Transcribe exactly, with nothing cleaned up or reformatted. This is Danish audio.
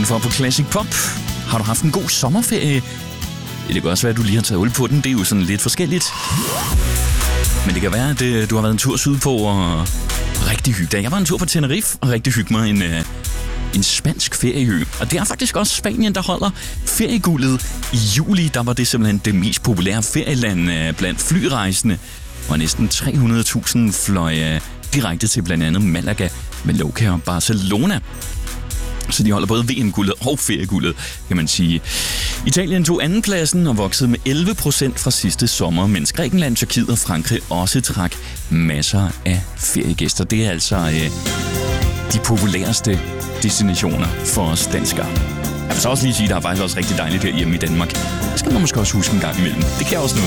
for på Classic Pop. Har du haft en god sommerferie? Det kan også være, at du lige har taget hul på den. Det er jo sådan lidt forskelligt. Men det kan være, at du har været en tur sydpå og rigtig hygge dig. Jeg var en tur på Tenerife og rigtig hygge mig en, en spansk ferieø. Og det er faktisk også Spanien, der holder ferieguldet. I juli, der var det simpelthen det mest populære ferieland blandt flyrejsende. Og næsten tre hundrede tusind fløj direkte til blandt andet Malaga, Mallorca og Barcelona. Så de holder både V M-guldet og ferieguldet, kan man sige. Italien tog andenpladsen og voksede med elleve procent fra sidste sommer, mens Grækenland, Tyrkiet og Frankrig også trak masser af feriegæster. Det er altså øh, de populæreste destinationer for os danskere. Jeg vil så også lige sige, at der er faktisk også rigtig dejligt her hjemme i Danmark. Det skal man måske også huske en gang imellem. Det kan også noget.